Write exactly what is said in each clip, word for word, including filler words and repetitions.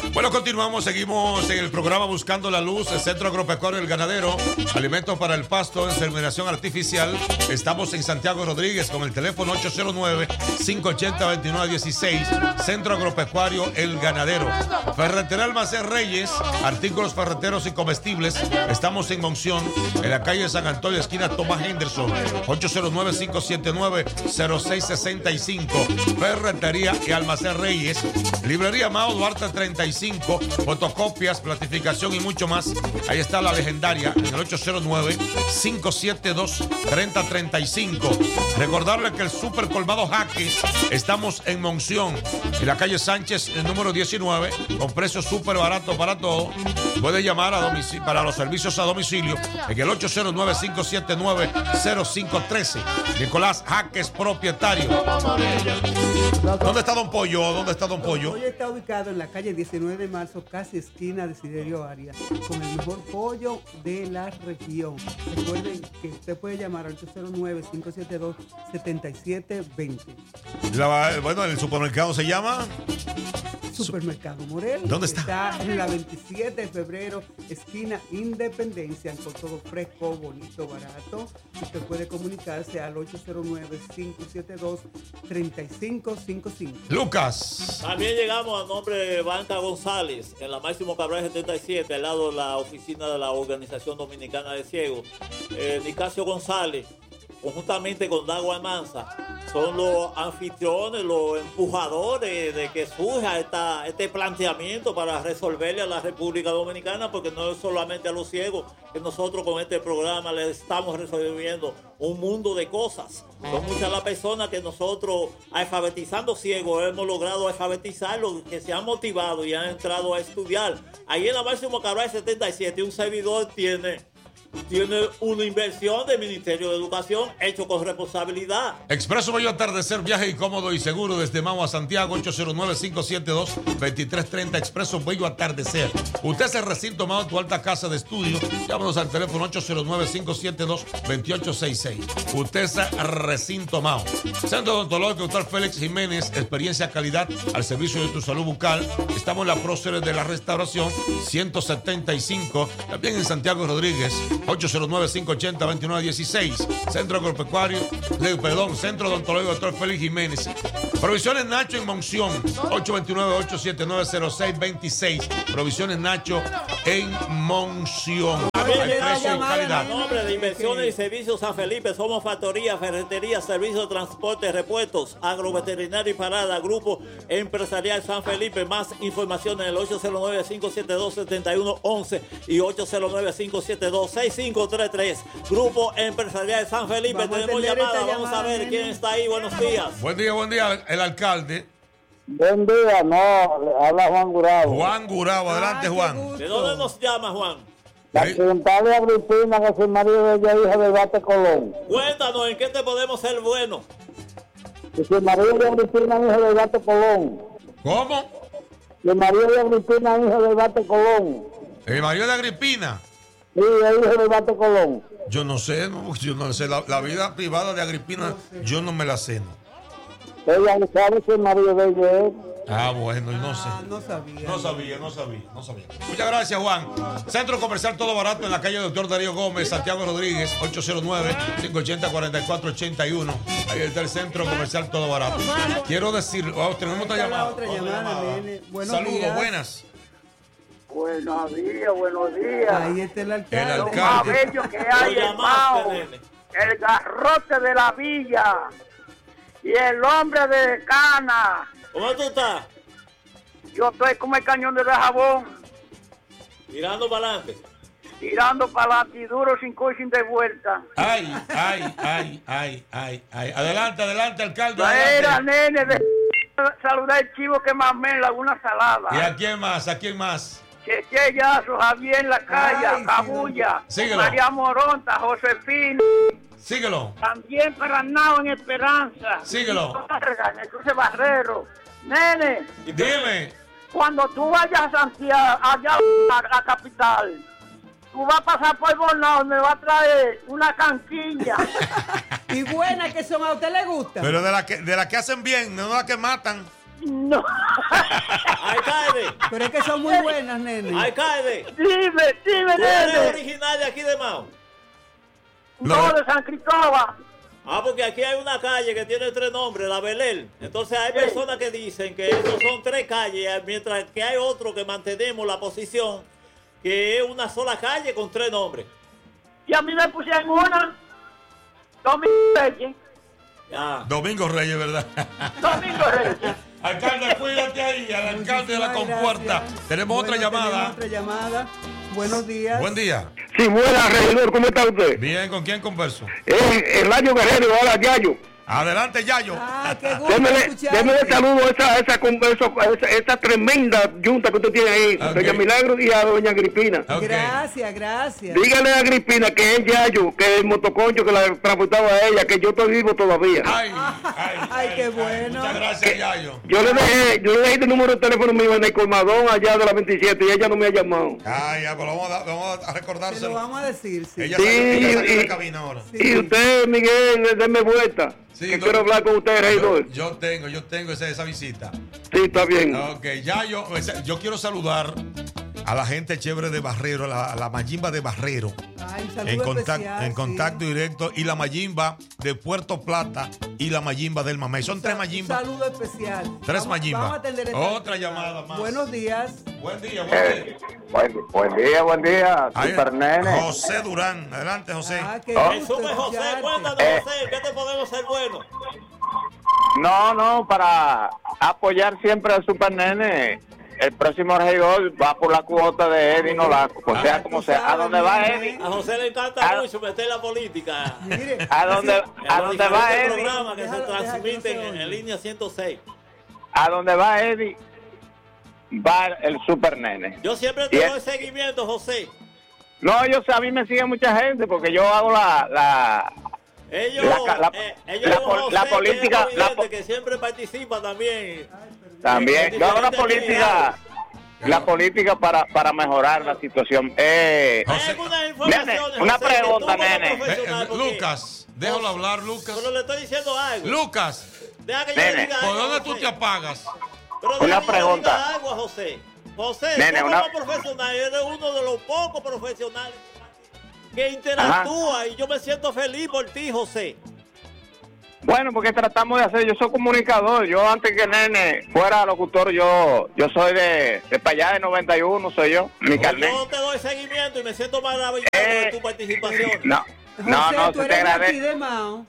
Bueno, continuamos, seguimos en el programa Buscando la Luz, el Centro Agropecuario del Ganadero, alimentos para el pasto, inseminación artificial. Estamos en Santiago Rodríguez con el teléfono ocho cero nueve, cinco ocho cero, dos nueve uno seis, Centro Agropecuario El Ganadero. Ferretería Almacén Reyes, artículos ferreteros y comestibles. Estamos en Monción, en la calle San Antonio, esquina Tomás Henderson, ocho cero nueve, cinco siete nueve, cero seis seis cinco. Ferretería y Almacén Reyes. Librería Mao Duarte treinta y cinco, fotocopias, platificación y mucho más. Ahí está la legendaria en el ocho cero nueve, cinco siete dos, tres cero tres cinco. Recordarle que el Super Colmado Jaques, estamos en Monción, en la calle Sánchez, el número diecinueve, con precios súper baratos para todo. Puede llamar a domicilio, para los servicios a domicilio en el ocho cero nueve, cinco siete nueve, cero cinco uno tres. Nicolás Jaques, propietario. ¿Dónde está Don Pollo? ¿Dónde está Don Pollo? Don Pollo está ubicado en la calle diecinueve de marzo, casi esquina de Desiderio Arias, con el mejor pollo de la región. Recuerden que usted puede llamar al ocho cero nueve, cinco siete dos, siete siete dos cero. La, bueno, el supermercado se llama... Supermercado Morel. ¿Dónde está? Está en la veintisiete de febrero, esquina Independencia, con todo fresco, bonito, barato. Usted puede comunicarse al ocho cero nueve, cinco siete dos, tres cinco cinco cinco. Lucas. También llegamos a nombre de Banca González, en la Máximo Cabral setenta y siete, al lado de la oficina de la Organización Dominicana de Ciegos. Eh, Nicasio González, conjuntamente con Dagua Mansa, son los anfitriones, los empujadores de que surja esta, este planteamiento para resolverle a la República Dominicana, porque no es solamente a los ciegos que nosotros con este programa les estamos resolviendo un mundo de cosas. Son muchas las personas que nosotros, alfabetizando ciegos, hemos logrado alfabetizarlos, que se han motivado y han entrado a estudiar. Ahí en la Máximo Cabral setenta y siete, un servidor tiene... Tiene una inversión del Ministerio de Educación hecho con responsabilidad. Expreso Bello Atardecer, viaje incómodo y seguro desde Mao a Santiago, ocho cero nueve, cinco siete dos, dos tres tres cero. Expreso Bello Atardecer. Usted es el recinto Mao, tu alta casa de estudio. Llámanos al teléfono ocho cero nueve, cinco siete dos, dos ocho seis seis. Usted es el recinto Mao. Centro Odontológico Doctor Félix Jiménez, experiencia, calidad al servicio de tu salud bucal. Estamos en la próceres de la Restauración ciento setenta y cinco, también en Santiago Rodríguez. ocho cero nueve, cinco ocho cero, dos nueve uno seis. Centro Agropecuario, perdón, Centro Odontológico Doctor Félix Jiménez. Provisiones Nacho en Monción, ocho dos nueve, ocho siete nueve, cero seis dos seis. Provisiones Nacho en Monción. Hay precio y calidad. En nombre de Inversiones y Servicios San Felipe, somos factoría, ferretería, servicios de transporte, repuestos, agroveterinario y parada, Grupo Empresarial San Felipe. Más información en el ocho cero nueve, cinco siete dos, siete uno uno uno y ocho cero nueve, cinco siete dos, seis cinco tres tres. Grupo Empresarial San Felipe. Vamos Tenemos llamada, vamos llamada, a ver nene. quién está ahí. Buenos días. Buen día, buen día, el alcalde. Buen día, no, habla Juan Gurabo. Juan Gurabo, adelante, ah, Juan. ¿De dónde nos llama, Juan? La pregunta de Agripina, que su marido de ella, hija del Bate Colón. Cuéntanos, ¿en qué te podemos ser buenos? Que su marido de Agripina, hijo del Bate Colón. ¿Cómo? El marido de Agripina, hijo del Bate Colón. ¿El marido de Agripina? Sí, el hijo del Bate Colón. Yo no sé, no, yo no sé. La, la vida privada de Agripina, yo no me la sé, ¿no? Ella no sabe si el marido de ella es. Ah, bueno, y no sé. Ah, no sabía. No sabía, no sabía, no sabía. Muchas gracias, Juan. Centro Comercial Todo Barato en la calle Doctor Darío Gómez, Santiago Rodríguez, ocho cero nueve, cinco ocho cero, cuatro cuatro ocho uno. Ahí está el Centro Comercial Todo Barato. Quiero decir, oh, tenemos otra llamada. Otra llamada, nene. Buenos Saludos, días. buenas. Buenos días, buenos días. Ahí está el alcalde. El Lo alcalde. más bello que hay, hermano. El garrote de la villa. Y el hombre de cana. ¿Cómo tú estás? Yo estoy como el cañón de jabón. Tirando para adelante. Tirando para adelante y duro sin co y sin de vuelta. Ay, ay, ay, ay, ay, ay. Adelante, adelante, alcalde. Era, Adelante. nene, de saludar al chivo que más me Laguna Salada. ¿Y a quién más? ¿A quién más? Cheche Yazo, Javier La Calle, Ay, Cabulla, Síguelo. María Moronta, Josefina. Síguelo. También Perranao en Esperanza. Síguelo. Vargas, en el cruce Barrero. Nene, Dime. cuando tú vayas a Santiago, allá a la capital, tú vas a pasar por Bonao, me va a traer una canquilla. Y buenas que son, ¿a usted le gusta? Pero de la que, de la que hacen bien, no de la que matan. No. Alcalde, Pero es que son muy buenas, nene. alcalde, Dime, dime, ¿tú eres nene. original de aquí de Mao? No, de San Cristóbal. Ah, porque aquí hay una calle que tiene tres nombres, la Belén. Entonces hay personas que dicen que esos son tres calles, mientras que hay otro que mantenemos la posición, que es una sola calle con tres nombres. Y a mí me pusieron una. Domingo Reyes. Ya. Domingo Reyes, ¿verdad? Domingo Reyes. Alcalde, cuídate ahí, al alcalde de la Muchísimas compuerta. gracias. Tenemos otra Bueno, llamada. tenemos otra llamada. Buenos días. Buen día. Sí, buena, regidor, ¿cómo está usted? Bien, ¿con quién converso? Eh, el año Guerrero, ahora Yayo. Adelante, Yayo. Ah, qué gusto Démele, escucharte. démele saludo a esa, esa, esa, esa, esa tremenda junta que usted tiene ahí, Ok. doña Milagro y a doña Agripina. Ok. Gracias, gracias. Dígale a Agripina que es Yayo, que el motoconcho que la transportaba a ella, que yo estoy vivo todavía. Ay, ay, Ay, qué bueno. Muchas gracias, Yayo. Yo le dejé, yo le dejé el número de teléfono mío en el colmadón allá de la veintisiete y ella no me ha llamado. Ay, ya, pues lo vamos a, vamos a Te lo recordárselo. vamos a decir, sí. Ella Sí, salió, ella salió de y- la cabina ahora. Sí. Y usted, Miguel, déme vuelta. Sí, que no- quiero hablar con usted, Yo, regidor. yo tengo, yo tengo esa, esa visita. Sí, está bien. Ok, Yayo, ese- yo quiero saludar a la gente chévere de Barrero, a la, a la Mayimba de Barrero. Ay, un saludo En, contac- especial, en sí. contacto directo, y la Mayimba de Puerto Plata y la Mayimba del Mamey. Son tres Un Mayimbas. saludo especial. Tres Vamos- Mayimbas. vamos a atender esta- Otra llamada más. Buenos días. Buen día, buen Eh, día. buen, buen día, buen día, Ahí- super nene. José Durán. Adelante, José. Ah, qué Jesús gusto de José, escucharte. cuéntanos, Eh. José, ¿qué te podemos ser bueno? No, no, para apoyar siempre al super nene, el próximo regidor va por la cuota de Eddie Nolasco, o sea, Ah, como tú sea. ¿A sabes, dónde va mira, Eddie? A José le encanta Ah. mucho meter la política. Mire, ¿A dónde, En a los dónde va diferentes Eddie? programas que Déjalo- se deja que no transmiten se en, oye. en línea ciento seis. ¿A dónde va Eddie? Va el super nene. Yo siempre te Y doy es- seguimiento, José. No, yo sé, a mí me sigue mucha gente porque yo hago la... la Ellos, La ca- la- eh, ellos la hay un pol- José la que es política- la evidente, po- que siempre participa también. también, en yo hago la diferentes política... actividades. La política para, para mejorar la situación. Eh, Hay José- algunas informaciones, Nene, una José, que tú pregunta, como nene. Eh, profesional, eh, porque- Lucas, déjalo hablar, Lucas. Pero le estoy diciendo algo. Lucas, Deja que yo Nene. le diga ¿por algo, dónde José. tú te apagas? Pero Una deja que yo le pregunta. diga algo a José. José, Nene, tú una- como profesional eres uno de los pocos profesionales que interactúa y yo me siento feliz por ti, José. bueno, porque tratamos de hacer, yo soy comunicador, yo antes que Nene fuera locutor, yo yo soy de, de para allá de noventa y uno, soy yo, mi carnet. Yo te doy seguimiento y me siento maravilloso Eh, de tu participación. No, no, José, no, tú se te eres de aquí agradece. de Mao.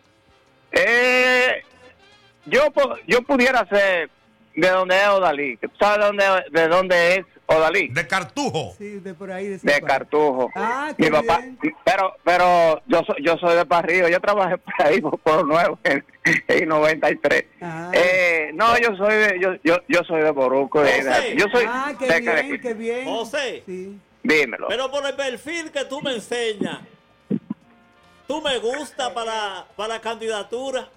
Eh, yo, po- yo pudiera ser de donde es Odalí, ¿tú sabes de dónde, de dónde es Odalí? De Cartujo. Sí, de por ahí. De, ese De país. Cartujo. Ah, qué Mi papá, bien. pero pero yo soy yo soy de Parrillo, yo trabajé por ahí por Pueblo Nuevo en, en noventa y tres. Ah. Eh, no, yo soy de yo yo, yo soy de Boruco, de- de- José. yo soy Ah, qué cerca de bien, aquí. qué bien. José. Sí. Dímelo. Pero por el perfil que tú me enseñas, tú me gusta para, para candidatura.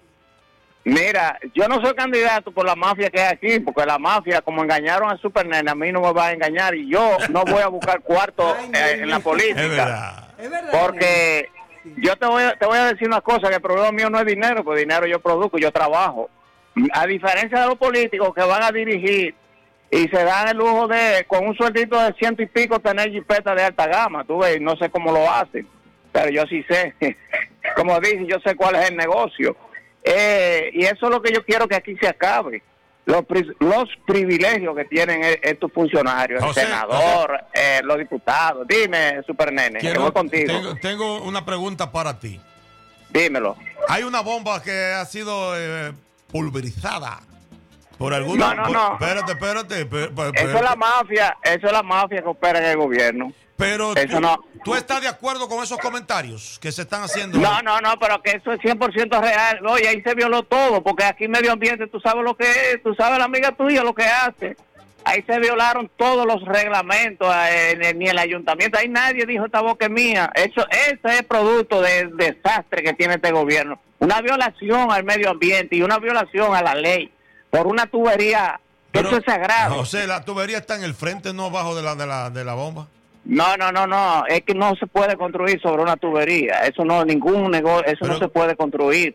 Mira, yo no soy candidato por la mafia que hay aquí, porque la mafia, como engañaron al Super Nene, a mí no me va a engañar y yo no voy a buscar cuarto Ay, eh, nene. en la política. Es verdad. Es verdad. Porque Sí. yo te voy, a, te voy a decir una cosa, que el problema mío no es dinero, porque dinero yo produzco, yo trabajo. A diferencia de los políticos que van a dirigir y se dan el lujo de, con un sueldito de ciento y pico, tener jipeta de alta gama, tú ves, no sé cómo lo hacen, pero yo sí sé. Como dicen, yo sé cuál es el negocio. Eh, y eso es lo que yo quiero que aquí se acabe. Los, pri- los privilegios que tienen e- estos funcionarios, José, el senador, eh, los diputados. Dime, Super Nene, que Quiero- voy contigo. tengo, tengo una pregunta para ti. Dímelo. Hay una bomba que ha sido eh, pulverizada por alguna. No, no, por- no. Espérate, espérate. pe- pe- Eso es la mafia, eso es la mafia que opera en el gobierno. Pero eso tú, no. ¿tú estás de acuerdo con esos comentarios que se están haciendo? No, no, no, pero que eso es cien por ciento real. Oye, ahí se violó todo, porque aquí medio ambiente, tú sabes lo que es, tú sabes la amiga tuya lo que hace. Ahí se violaron todos los reglamentos, eh, ni- ni el ayuntamiento, ahí nadie dijo esta boca es mía. Eso, ese es producto del desastre que tiene este gobierno. Una violación al medio ambiente y una violación a la ley por una tubería, que Pero, eso es sagrado. José, la tubería está en el frente, no abajo de la, de la, de la bomba. No, no, no, no, es que no se puede construir sobre una tubería, eso no, ningún negocio, eso Pero- no se puede construir.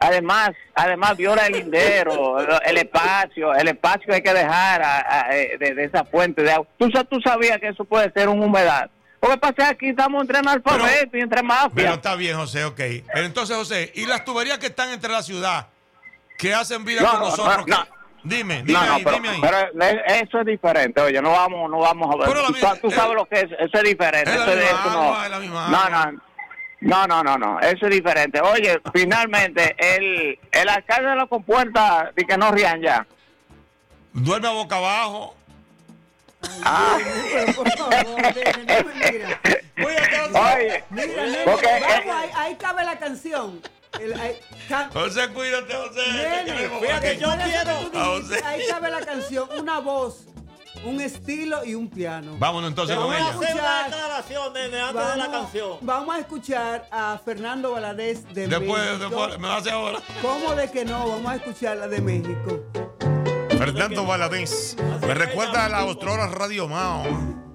además, además viola el lindero, el, el espacio, el espacio que hay que dejar a, a, de, de esa fuente de agua. ¿Tú, tú sabías que eso puede ser una humedad. Porque pasa aquí estamos entre analfabetos y entre mafias. Pero está bien, José, ok. Pero entonces, José, ¿y las tuberías que están entre la ciudad, que hacen vida No, con nosotros? no, no. Dime, dime No, no, ahí, pero, dime ahí. pero eso es diferente. Oye, no vamos, no vamos a ver. Pero la Tú, misma- sa- tú sabes es- lo que es. Eso es diferente. es la Eso es- misma eso no- agua, es la misma no, agua. no, no, no, no, no. Eso es diferente. Oye, finalmente el, el alcalde de la compuerta dice que no rían ya. Duerme a boca abajo. Ah. Pero por favor, nene, no me mira. Oye, Mira, nene, porque, vamos, eh, ahí, ahí cabe la canción. El- ahí, ca- José, cuídate, José. Nene, Te queremos, fíjate, Joaquín. yo por eso que quiero- tú dijiste, A José. ahí cabe la canción, una voz, un estilo y un piano. Vámonos entonces Vamos con a ella. hacer una declaración, nene, antes de la canción. Vamos a escuchar a Fernando Valadez de Después, México. después, me va a hacer ahora. ¿Cómo de que no? Vamos a escuchar la de México. Fernando Valadez. Me recuerda a la Otrora Radio Mao.